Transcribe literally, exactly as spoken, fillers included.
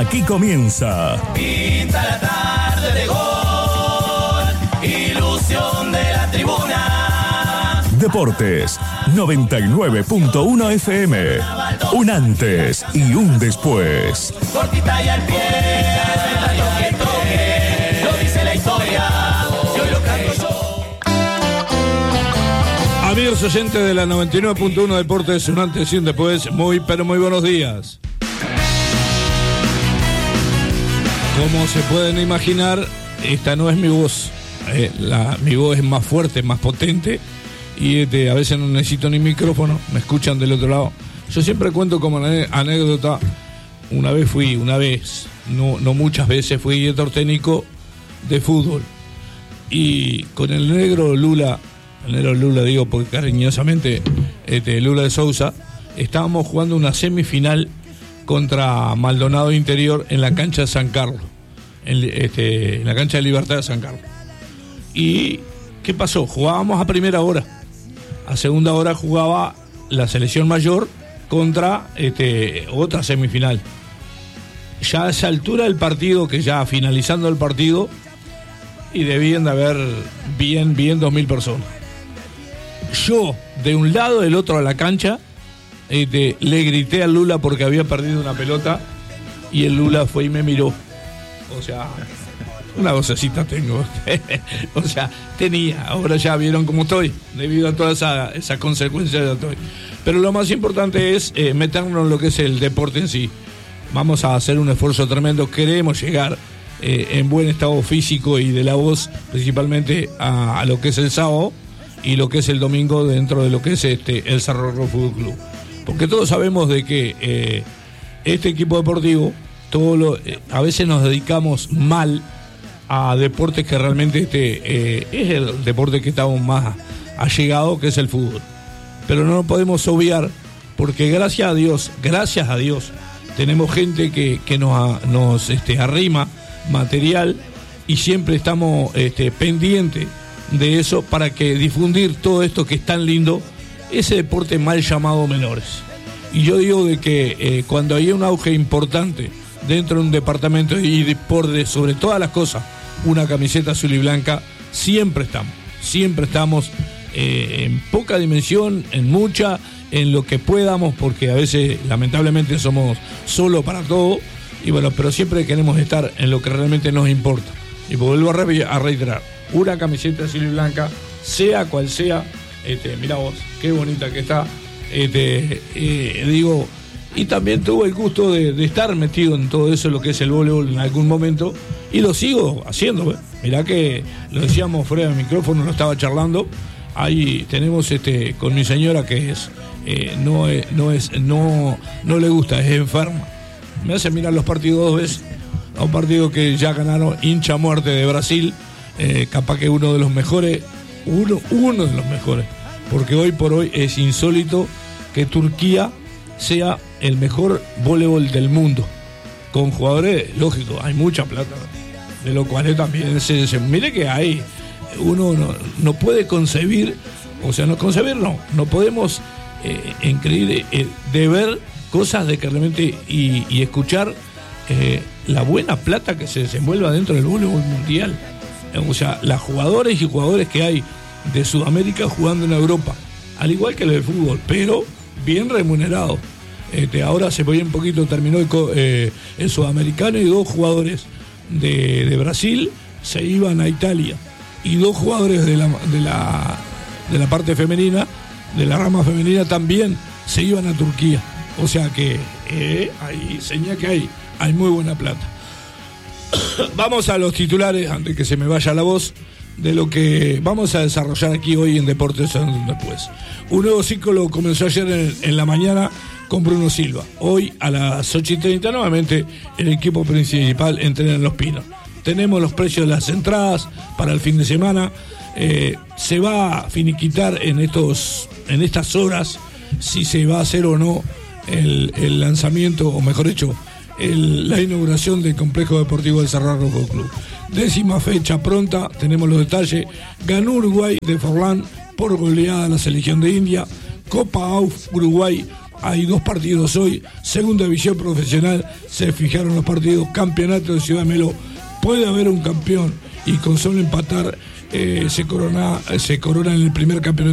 Aquí comienza Pinta la tarde de gol, ilusión de la tribuna. Deportes noventa y nueve punto uno F M. Un antes y un después. Cortita y al pie, toque, toque, lo dice la historia, y hoy lo canto yo. Amigos oyentes de la noventa y nueve punto uno Deportes, un antes y un después, muy pero muy buenos días. Como se pueden imaginar, esta no es mi voz. Eh, la, mi voz es más fuerte, más potente, y este, a veces no necesito ni micrófono, me escuchan del otro lado. Yo siempre cuento como anécdota, una vez fui, una vez, no, no muchas veces, fui director técnico de fútbol, y con el negro Lula, el negro Lula digo porque cariñosamente, este, Lula de Sousa, estábamos jugando una semifinal contra Maldonado Interior en la cancha de San Carlos, en, este, en la cancha de Libertad de San Carlos. ¿Y qué pasó? Jugábamos a primera hora, a segunda hora jugaba la selección mayor contra este, otra semifinal. Ya a esa altura del partido, que ya finalizando el partido, y debían de haber bien, bien dos mil personas. Yo, de un lado del otro de la cancha, Este, le grité al Lula porque había perdido una pelota, y el Lula fue y me miró. O sea, una vocecita tengo. O sea, tenía. Ahora ya vieron cómo estoy, debido a todas esas esa consecuencias ya estoy. Pero lo más importante es eh, meternos en lo que es el deporte en sí. Vamos a hacer un esfuerzo tremendo. Queremos llegar eh, en buen estado físico y de la voz, principalmente a, a lo que es el sábado y lo que es el domingo dentro de lo que es este el Cerro Largo Fútbol Club. Porque todos sabemos de que eh, este equipo deportivo, todo lo, eh, a veces nos dedicamos mal a deportes que realmente este, eh, es el deporte que estamos más allegados, que es el fútbol. Pero no lo podemos obviar, porque gracias a Dios, gracias a Dios, tenemos gente que, que nos, nos este, arrima material, y siempre estamos este, pendientes de eso para que difundir todo esto que es tan lindo, ese deporte mal llamado menores. Y yo digo de que eh, cuando hay un auge importante dentro de un departamento y de, por de, sobre todas las cosas, una camiseta azul y blanca, siempre estamos, siempre estamos eh, en poca dimensión, en mucha, en lo que podamos, porque a veces lamentablemente somos solo para todo, y bueno, pero siempre queremos estar en lo que realmente nos importa. Y vuelvo a, re- a reiterar, una camiseta azul y blanca, sea cual sea. Este, mirá vos, qué bonita que está. Este, eh, digo, y también tuve el gusto de, de estar metido en todo eso, lo que es el voleibol en algún momento, y lo sigo haciendo. ¿eh? Mirá que lo decíamos fuera del micrófono, lo estaba charlando. Ahí tenemos este con mi señora que es eh, no es, no es, no, no le gusta, es enferma. Me hace mirar los partidos dos veces. A un partido que ya ganaron hincha muerte de Brasil, eh, capaz que uno de los mejores. Uno, uno de los mejores, porque hoy por hoy es insólito que Turquía sea el mejor voleibol del mundo, con jugadores, lógico, hay mucha plata, de lo cual también se, se mire que hay, uno no, no puede concebir, o sea, no concebir no, no podemos eh, increíble eh, de ver cosas de que realmente y, y escuchar eh, la buena plata que se desenvuelve dentro del voleibol mundial. O sea, las jugadores y jugadores que hay de Sudamérica jugando en Europa, al igual que el del fútbol, pero bien remunerado. Este, ahora se fue un poquito, terminó el, eh, el sudamericano, y dos jugadores de, de Brasil se iban a Italia, y dos jugadores de la, de la de la parte femenina, de la rama femenina, también se iban a Turquía. O sea que eh, hay señal que hay, hay muy buena plata. Vamos a los titulares, antes que se me vaya la voz, de lo que vamos a desarrollar aquí hoy en Deportes Después. Un nuevo ciclo comenzó ayer en, en la mañana con Bruno Silva. Hoy a las ocho y treinta nuevamente el equipo principal entrena en Los Pinos. Tenemos los precios de las entradas para el fin de semana. Eh, se va a finiquitar en, estos, en estas horas si se va a hacer o no el, el lanzamiento, o mejor dicho, El, la inauguración del complejo deportivo del Cerro Largo Fútbol Club. Décima fecha pronta, tenemos los detalles. Ganó Uruguay de Forlán por goleada a la selección de India. Copa A U F Uruguay hay dos partidos hoy, segunda división profesional, se fijaron los partidos, campeonato de Ciudad Melo, puede haber un campeón y con solo empatar eh, se corona, se corona en el primer campeonato